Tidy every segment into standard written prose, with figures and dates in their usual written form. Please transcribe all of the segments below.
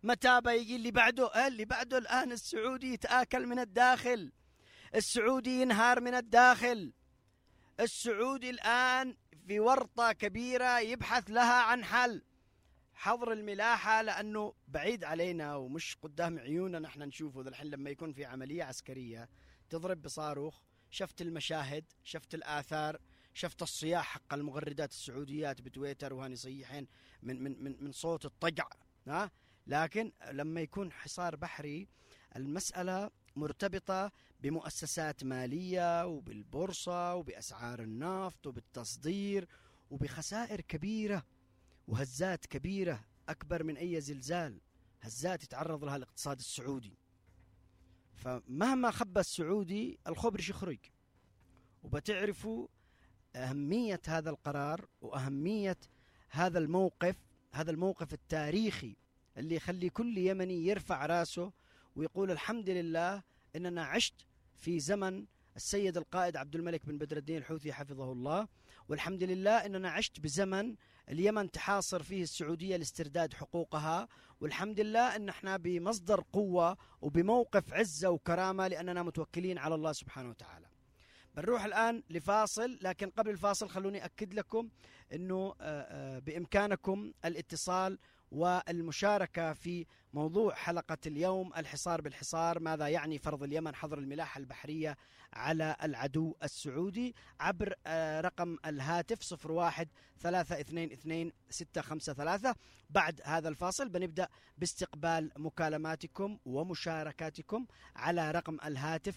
متى بيجي اللي بعده؟ اللي بعده الآن السعودي يتآكل من الداخل، السعودي ينهار من الداخل، السعودي الآن في ورطة كبيرة يبحث لها عن حل. حظر الملاحة لأنه بعيد علينا ومش قدام عيوننا نحن نشوفه. ذا الحين لما يكون في عملية عسكرية تضرب بصاروخ، شفت المشاهد، شفت الآثار، شفت الصياح حق المغردات السعوديات بتويتر وهاني يصيحين من صوت الطقع. لكن لما يكون حصار بحري المسألة مرتبطة بمؤسسات مالية وبالبورصة وبأسعار النفط وبالتصدير وبخسائر كبيرة وهزات كبيرة أكبر من أي زلزال، هزات يتعرض لها الاقتصاد السعودي. فمهما خبى السعودي الخبر يخرج. وبتعرفوا أهمية هذا القرار وأهمية هذا الموقف التاريخي اللي يخلي كل يمني يرفع راسه ويقول الحمد لله إننا عشت في زمن السيد القائد عبد الملك بن بدر الدين الحوثي حفظه الله، والحمد لله إننا عشت بزمن اليمن تحاصر فيه السعودية لاسترداد حقوقها، والحمد لله إن احنا بمصدر قوة وبموقف عزة وكرامة لأننا متوكلين على الله سبحانه وتعالى. بنروح الآن لفاصل، لكن قبل الفاصل خلوني أكد لكم أنه بإمكانكم الاتصال والمشاركة في موضوع حلقة اليوم، الحصار بالحصار، ماذا يعني فرض اليمن حظر الملاحة البحرية على العدو السعودي، عبر رقم الهاتف 01-322-653. بعد هذا الفاصل بنبدأ باستقبال مكالماتكم ومشاركاتكم على رقم الهاتف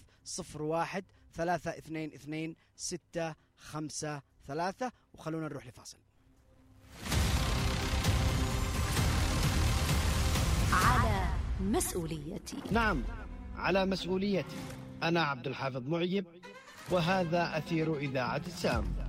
01-322-653. وخلونا نروح لفاصل. على مسؤوليتي. نعم، على مسؤوليتي. أنا عبد الحافظ معيب، وهذا أثير إذاعة السام.